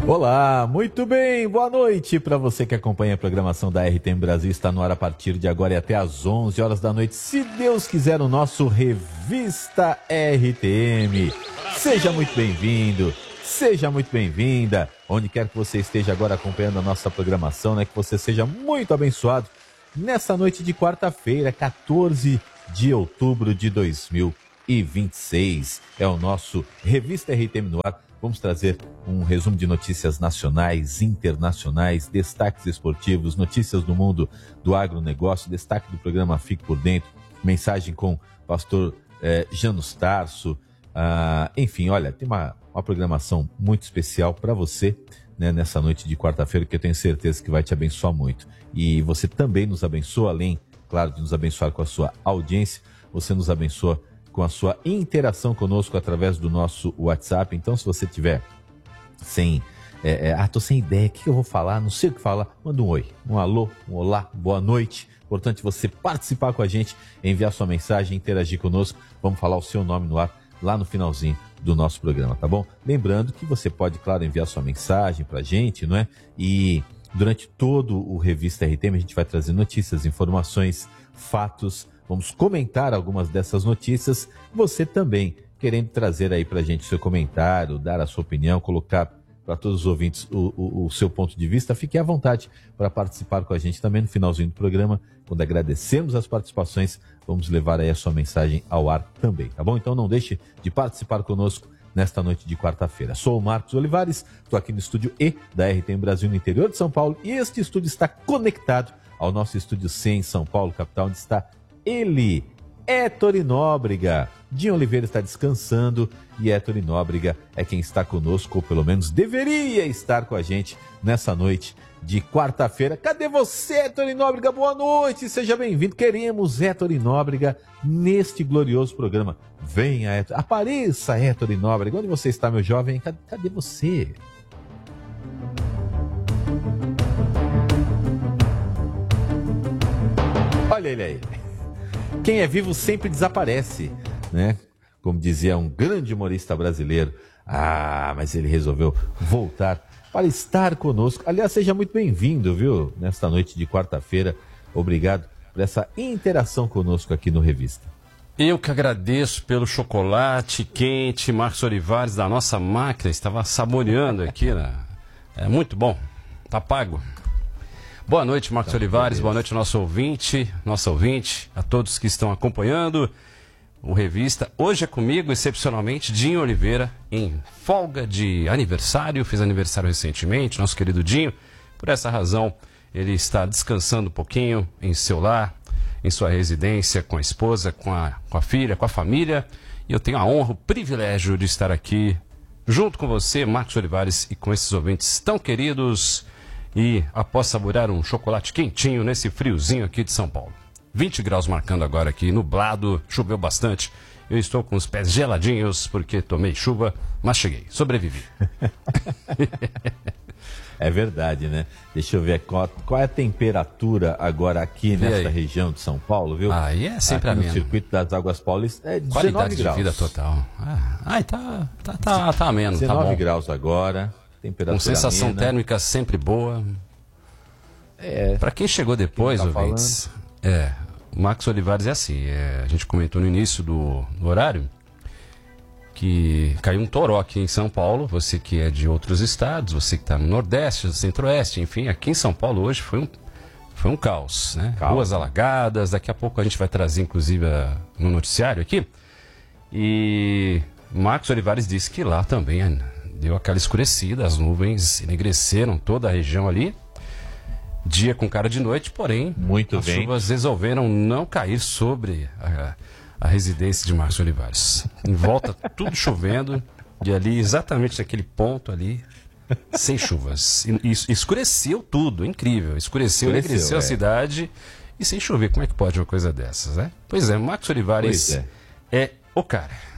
Olá, muito bem, boa noite para você que acompanha a programação da RTM Brasil. Está no ar a partir de agora e até às 11 horas da noite, se Deus quiser, o nosso Revista RTM. Seja muito bem-vindo, seja muito bem-vinda, onde quer que você esteja agora acompanhando a nossa programação, né? Que você seja muito abençoado nessa noite de quarta-feira, 14 de outubro de 2026. É o nosso Revista RTM no ar. Vamos trazer um resumo de notícias nacionais, internacionais, destaques esportivos, notícias do mundo do agronegócio, destaque do programa Fique por Dentro, mensagem com o pastor Janus Tarso. Enfim, olha, tem uma programação muito especial para você, né, nessa noite de quarta-feira, que eu tenho certeza que vai te abençoar muito. E você também nos abençoa, além, claro, de nos abençoar com a sua audiência, você nos abençoa com a sua interação conosco através do nosso WhatsApp. Então, se você tiver tô sem ideia, o que eu vou falar, não sei o que falar, manda um oi, um alô, um olá, boa noite. Importante você participar com a gente, enviar sua mensagem, interagir conosco. Vamos falar o seu nome no ar lá no finalzinho do nosso programa, tá bom? Lembrando que você pode, claro, enviar sua mensagem pra gente, não é? E durante todo o Revista RTM a gente vai trazer notícias, informações, fatos. Vamos comentar algumas dessas notícias. Você também querendo trazer aí pra gente o seu comentário, dar a sua opinião, colocar para todos os ouvintes o seu ponto de vista, fique à vontade para participar com a gente também no finalzinho do programa. Quando agradecemos as participações, vamos levar aí a sua mensagem ao ar também, tá bom? Então não deixe de participar conosco nesta noite de quarta-feira. Sou o Marcos Olivares, estou aqui no estúdio E da RTM Brasil no interior de São Paulo, e este estúdio está conectado ao nosso estúdio C em São Paulo, capital, onde está ele, Héctor Nóbrega. Dinho Oliveira está descansando e Héctor Nóbrega é quem está conosco, ou pelo menos deveria estar com a gente nessa noite de quarta-feira. Cadê você, Héctor Nóbrega? Boa noite, seja bem-vindo. Queremos Héctor Nóbrega neste glorioso programa. Venha, Héctor. Apareça, Héctor Nóbrega. Onde você está, meu jovem? Cadê você? Olha ele aí. Quem é vivo sempre desaparece, né? Como dizia um grande humorista brasileiro. Mas ele resolveu voltar para estar conosco. Aliás, seja muito bem-vindo, viu? Nesta noite de quarta-feira. Obrigado por essa interação conosco aqui no Revista. Eu que agradeço pelo chocolate quente, Marcos Olivares, da nossa máquina. Estava saboreando aqui, né? É muito bom. Tá pago. Boa noite, Marcos Olivares, boa noite, nossa ouvinte, a todos que estão acompanhando o Revista. Hoje é comigo, excepcionalmente, Dinho Oliveira, em folga de aniversário, fez aniversário recentemente, nosso querido Dinho. Por essa razão, ele está descansando um pouquinho em seu lar, em sua residência, com a esposa, com a filha, com a família. E eu tenho a honra, o privilégio de estar aqui, junto com você, Marcos Olivares, e com esses ouvintes tão queridos. E após saborear um chocolate quentinho nesse friozinho aqui de São Paulo. 20 graus marcando agora aqui, nublado, choveu bastante. Eu estou com os pés geladinhos porque tomei chuva, mas cheguei, sobrevivi. É verdade, né? Deixa eu ver qual é a temperatura agora aqui nesta região de São Paulo, viu? Aí é sempre aqui a mesma. No circuito das Águas Paulistas é 19 Qualidade graus. de vida total. Tá ameno, 19 tá bom. graus agora. Temperatura com sensação amena. térmica sempre boa. Para quem chegou depois, ouvintes, o Marcos Olivares é assim, a gente comentou no início do horário que caiu um toró aqui em São Paulo, você que é de outros estados, você que está no Nordeste, no Centro-Oeste, enfim, aqui em São Paulo hoje foi um caos, né? Ruas alagadas, daqui a pouco a gente vai trazer inclusive no noticiário aqui, e Marcos Olivares disse que lá também deu aquela escurecida, as nuvens enegreceram toda a região ali. Dia com cara de noite, porém, as chuvas resolveram não cair sobre a residência de Marcos Olivares. Em volta, tudo chovendo, e ali, exatamente naquele ponto ali, sem chuvas. E escureceu tudo, incrível. Escureceu, enegreceu a cidade e sem chover. Como é que pode uma coisa dessas, né? Pois é, Marcos Olivares é o cara.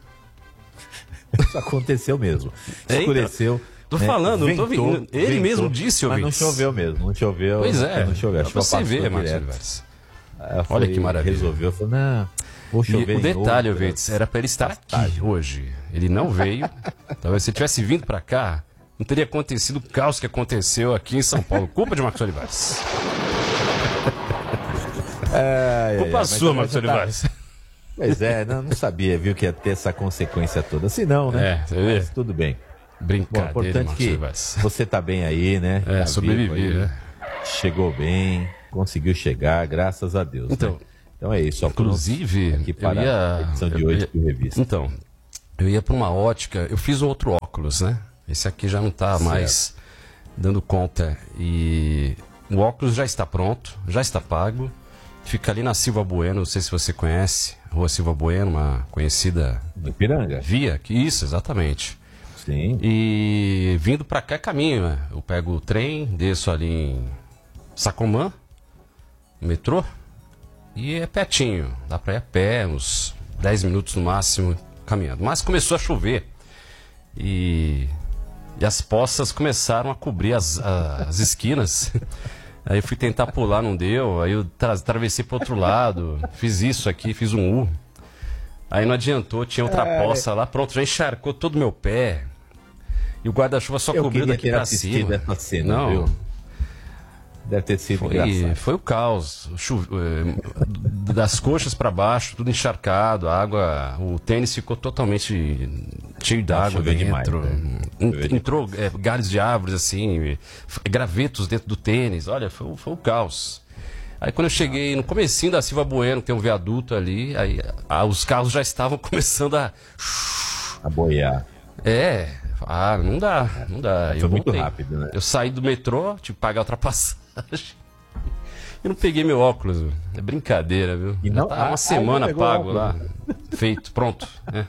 Isso aconteceu mesmo. Escureceu. Tô falando, ventou, não tô vendo. Ele mesmo disse, mas não choveu mesmo. Não choveu. Pois é. Não choveu. Pra você ver, Marcos Olivares. Olha que maravilha. Resolveu, falou, não, vou chover. E o detalhe, ouvintes, era para ele estar aqui hoje. Ele não veio. Talvez se ele tivesse vindo para cá, não teria acontecido o caos que aconteceu aqui em São Paulo. Culpa de Marcos Olivares. Culpa sua, Marcos Olivares. Pois é, não sabia, viu, que ia ter essa consequência toda. Se não, né? Você vê? Mas tudo bem. Brincadeira, Bom, importante que você tá bem aí, né? Sobrevivi, né? Chegou bem, conseguiu chegar, graças a Deus. Então, né? Então é isso. Inclusive, aqui para a edição de hoje do Revista. Então, eu ia para uma ótica, eu fiz um outro óculos, né? Esse aqui já não está mais dando conta. E o óculos já está pronto, já está pago. Fica ali na Silva Bueno, não sei se você conhece, Rua Silva Bueno, uma conhecida... Do Ipiranga. Isso, exatamente. Sim. E vindo para cá é caminho, né? Eu pego o trem, desço ali em Sacomã, metrô, e é pertinho. Dá para ir a pé, uns 10 minutos no máximo, caminhando. Mas começou a chover e as poças começaram a cobrir as esquinas. Aí eu fui tentar pular, não deu. Aí eu atravessei para outro lado, fiz isso aqui, fiz um U. Aí não adiantou, tinha outra poça lá, pronto, já encharcou todo o meu pé. E o guarda-chuva só cobriu daqui para cima. Essa cena, não, viu? Deve ter sido engraçado. Foi o caos. Das coxas para baixo, tudo encharcado, a água, o tênis ficou totalmente cheio d'água dentro. Demais, né? Entrou galhos de árvores assim, gravetos dentro do tênis. Olha, foi o caos. Aí quando eu cheguei no comecinho da Silva Bueno, que tem um viaduto ali, aí os carros já estavam começando a boiar. Não dá. Foi muito rápido, né? Eu saí do metrô, tive que pagar a ultrapassagem. Eu não peguei meu óculos, viu? É brincadeira, viu? E não, tá uma semana pago lá, feito, pronto.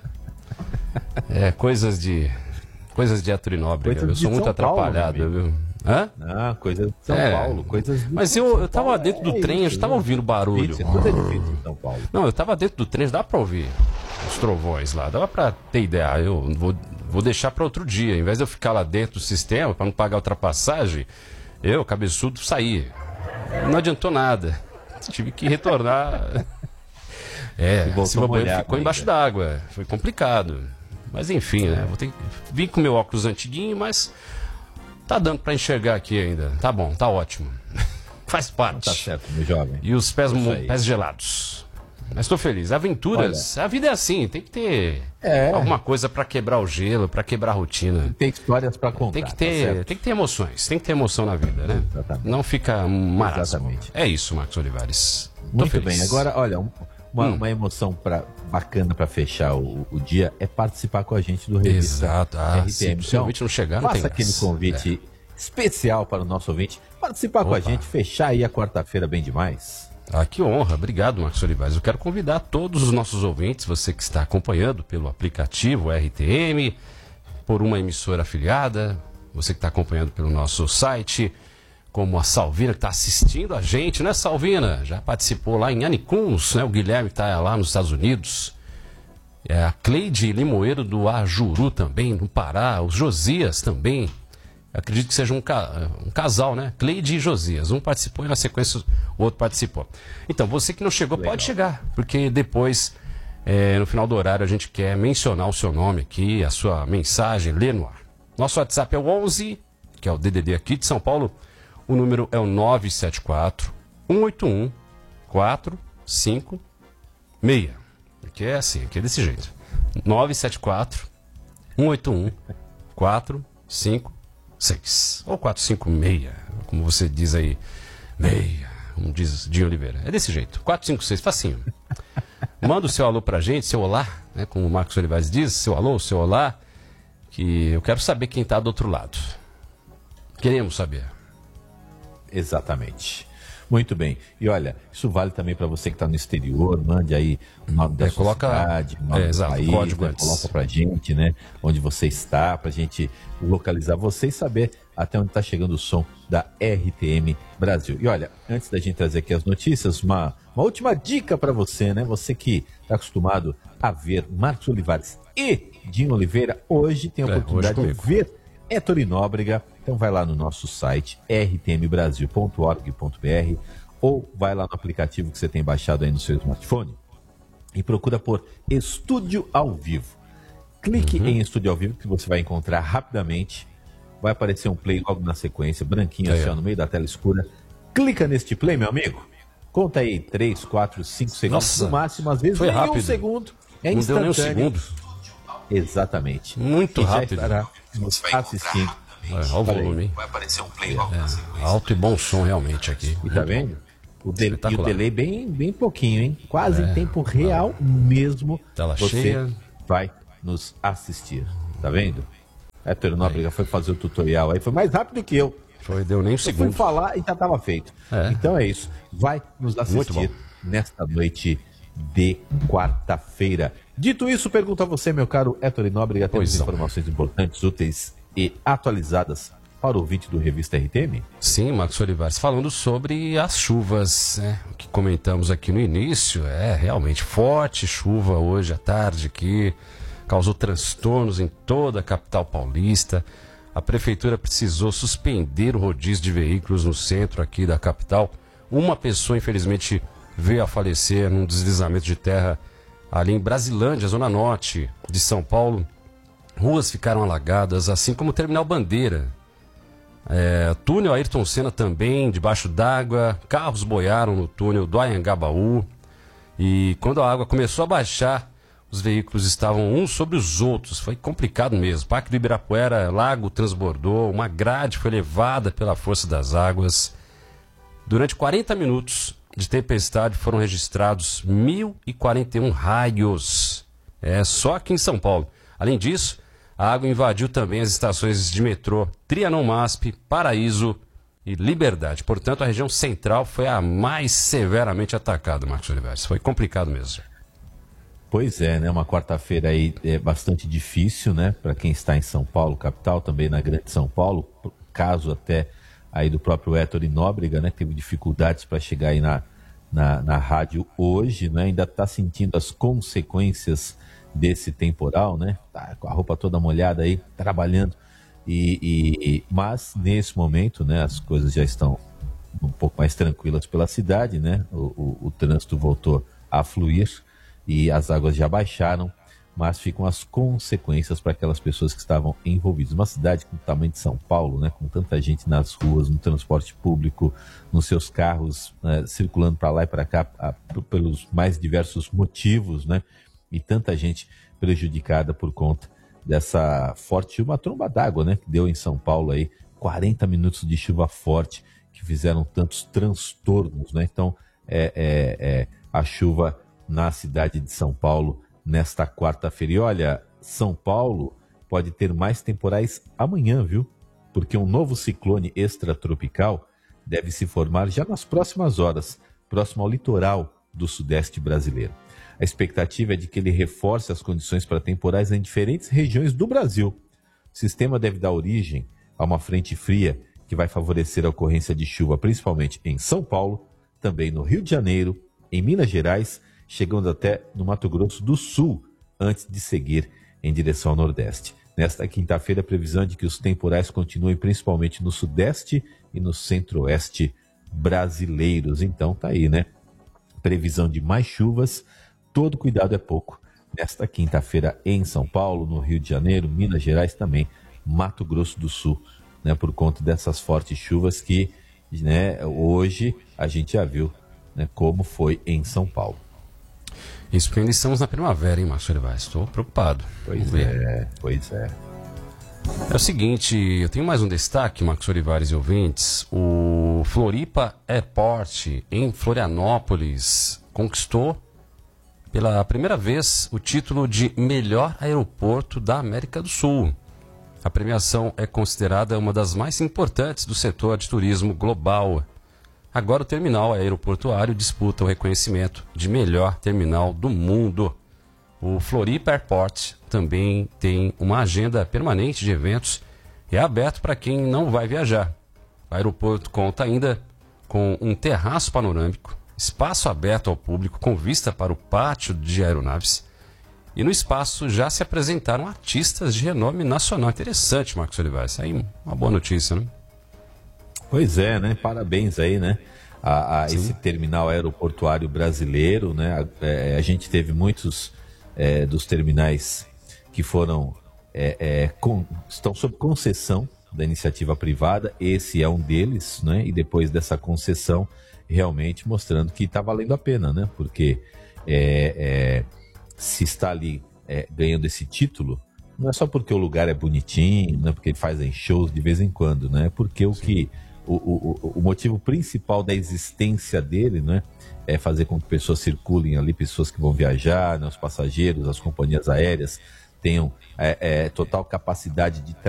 Coisas de Héctor Nóbrega. Eu sou muito atrapalhado, viu? Hã? Coisa de São Paulo, coisas de Mas eu tava dentro do trem, eu já tava ouvindo barulho. Tudo é difícil em São Paulo. Não, eu tava dentro do trem, dá pra ouvir os trovões lá, dava pra ter ideia. Eu vou deixar pra outro dia. Em vez de eu ficar lá dentro do sistema pra não pagar a ultrapassagem, eu, cabeçudo, saí. Não adiantou nada. Tive que retornar. Silva Bueno ficou embaixo d'água. Foi complicado. Mas enfim, né? Vou ter que vir com meu óculos antiguinho, mas tá dando pra enxergar aqui ainda. Tá bom, tá ótimo. Faz parte. Tá certo, meu jovem. E os pés gelados. Mas estou feliz. Aventuras, a vida é assim, tem que ter alguma coisa para quebrar o gelo, para quebrar a rotina. Tem histórias para contar. Tem que ter emoções, tem que ter emoção na vida, né? Exatamente. Não fica marasmo. Exatamente. É isso, Marcos Olivares. Muito bem. Agora, olha, uma emoção bacana para fechar o dia é participar com a gente do Revista. Exato. RTM. Se o ouvinte não chegar, não tem faça aquele convite especial para o nosso ouvinte participar com a gente, fechar aí a quarta-feira bem demais. Que honra. Obrigado, Marcos Olivares. Eu quero convidar todos os nossos ouvintes, você que está acompanhando pelo aplicativo RTM, por uma emissora afiliada, você que está acompanhando pelo nosso site, como a Salvina, que está assistindo a gente, né, Salvina? Já participou lá em Anicuns, né? O Guilherme está lá nos Estados Unidos. A Cleide Limoeiro do Ajuru também, no Pará. O Josias também. Acredito que seja um casal, né? Cleide e Josias. Um participou e na sequência o outro participou. Então, você que não chegou, pode chegar. Porque depois, no final do horário, a gente quer mencionar o seu nome aqui, a sua mensagem, ler no ar. Nosso WhatsApp é o 11, que é o DDD aqui de São Paulo. O número é o 974-181-456. Aqui é assim, aqui é desse jeito. 974-181-456. Ou 456, como você diz aí. Como diz Dinho Oliveira. É desse jeito. 456, facinho. Manda o seu alô pra gente, seu olá, né? Como o Marcos Olivares diz, seu alô, seu olá. Que eu quero saber quem tá do outro lado. Queremos saber. Exatamente. Muito bem. E olha, isso vale também para você que está no exterior, mande aí o nome da sua cidade, o nome do país, o código antes. Coloca para a gente, né, onde você está, para a gente localizar você e saber até onde está chegando o som da RTM Brasil. E olha, antes da gente trazer aqui as notícias, uma última dica para você, né, você que está acostumado a ver Marcos Olivares e Dinho Oliveira, hoje tem a oportunidade de ver Héctor Nóbrega. Então vai lá no nosso site rtmbrasil.org.br ou vai lá no aplicativo que você tem baixado aí no seu smartphone e procura por Estúdio ao Vivo. Clique em Estúdio ao Vivo que você vai encontrar rapidamente vai aparecer um play logo na sequência, branquinho assim, ó, no meio da tela escura. Clica neste play, meu amigo. Conta aí, 3, 4, 5 segundos. Nossa, no máximo, às vezes foi rápido. Um segundo. É não instantâneo. Deu nem um segundo. Exatamente. Muito rápido. Já estará nos assistindo. Olha o volume. Vai aparecer um play logo na sequência. Alto e bom som realmente aqui. E tá vendo? O delay bem pouquinho, hein? Quase em tempo real mesmo. Tela você cheia. Vai nos assistir. Tá vendo? Héctor Nóbrega foi fazer o tutorial aí. Foi mais rápido que eu. Deu nem um segundo. Eu fui falar e já estava feito. Então é isso. Vai nos assistir nesta noite de quarta-feira. Dito isso, pergunto a você, meu caro Héctor Nóbrega, temos informações importantes, úteis e atualizadas para o ouvinte do Revista RTM? Sim, Marcos Olivares, falando sobre as chuvas, né? O que comentamos aqui no início, realmente forte chuva hoje à tarde aqui, causou transtornos em toda a capital paulista. A prefeitura precisou suspender o rodízio de veículos no centro aqui da capital. Uma pessoa, infelizmente, veio a falecer num deslizamento de terra ali em Brasilândia, zona norte de São Paulo. Ruas ficaram alagadas, assim como o Terminal Bandeira. Túnel Ayrton Senna também, debaixo d'água. Carros boiaram no túnel do Anhangabaú. E quando a água começou a baixar, os veículos estavam uns sobre os outros. Foi complicado mesmo. Parque do Ibirapuera, lago transbordou. Uma grade foi levada pela força das águas. Durante 40 minutos de tempestade foram registrados 1.041 raios. Só aqui em São Paulo. Além disso, a água invadiu também as estações de metrô Trianon MASP, Paraíso e Liberdade. Portanto, a região central foi a mais severamente atacada, Marcos Olivares. Foi complicado mesmo. Pois é, né? Uma quarta-feira aí bastante difícil, né? Para quem está em São Paulo, capital, também na Grande São Paulo. Caso até aí do próprio Héctor Nóbrega, né? Teve dificuldades para chegar aí na rádio hoje, né? Ainda está sentindo as consequências desse temporal, né? Tá com a roupa toda molhada aí, trabalhando. Mas nesse momento, né? As coisas já estão um pouco mais tranquilas pela cidade, né? O trânsito voltou a fluir e as águas já baixaram, mas ficam as consequências para aquelas pessoas que estavam envolvidas. Uma cidade com o tamanho de São Paulo, né, com tanta gente nas ruas, no transporte público, nos seus carros, circulando para lá e para cá, pelos mais diversos motivos, né, e tanta gente prejudicada por conta dessa forte, uma tromba d'água, né, que deu em São Paulo aí, 40 minutos de chuva forte, que fizeram tantos transtornos, né, então a chuva na cidade de São Paulo nesta quarta-feira. E olha, São Paulo pode ter mais temporais amanhã, viu? Porque um novo ciclone extratropical deve se formar já nas próximas horas, próximo ao litoral do sudeste brasileiro. A expectativa é de que ele reforce as condições para temporais em diferentes regiões do Brasil. O sistema deve dar origem a uma frente fria que vai favorecer a ocorrência de chuva, principalmente em São Paulo, também no Rio de Janeiro, em Minas Gerais, chegando até no Mato Grosso do Sul, antes de seguir em direção ao Nordeste. Nesta quinta-feira, a previsão é de que os temporais continuem principalmente no Sudeste e no Centro-Oeste brasileiros. Então tá aí, né? Previsão de mais chuvas, todo cuidado é pouco. Nesta quinta-feira em São Paulo, no Rio de Janeiro, Minas Gerais também, Mato Grosso do Sul, né? Por conta dessas fortes chuvas que, né, hoje a gente já viu, né, como foi em São Paulo. Isso porque ainda estamos na primavera, hein, Márcio Olivares? Estou preocupado. Pois é. É o seguinte, eu tenho mais um destaque, Marcos Olivares e ouvintes. O Floripa Airport, em Florianópolis, conquistou pela primeira vez o título de melhor aeroporto da América do Sul. A premiação é considerada uma das mais importantes do setor de turismo global. Agora o terminal aeroportuário disputa o reconhecimento de melhor terminal do mundo. O Floripa Airport também tem uma agenda permanente de eventos e é aberto para quem não vai viajar. O aeroporto conta ainda com um terraço panorâmico, espaço aberto ao público com vista para o pátio de aeronaves. E no espaço já se apresentaram artistas de renome nacional. Interessante, Marcos Olivares. Isso aí uma boa notícia, né? Pois é, né? Parabéns aí, né? A esse terminal aeroportuário brasileiro, né? A gente teve muitos dos terminais que foram estão sob concessão, da iniciativa privada, esse é um deles, né? E depois dessa concessão, realmente mostrando que está valendo a pena, né? Porque se está ali ganhando esse título, não é só porque o lugar é bonitinho, não é porque fazem shows de vez em quando, né? Porque o motivo principal da existência dele, né, é fazer com que pessoas circulem ali, pessoas que vão viajar, né, os passageiros, as companhias aéreas tenham total capacidade de